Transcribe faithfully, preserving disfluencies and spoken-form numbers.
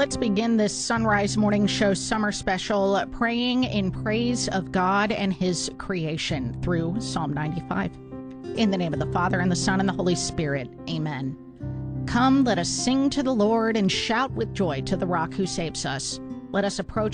let's begin this Sunrise Morning Show summer special praying in praise of God and his creation through Psalm ninety-five. In the name of the Father, and the Son, and the Holy Spirit. Amen. Come, let us sing to the Lord and shout with joy to the rock who saves us. Let us approach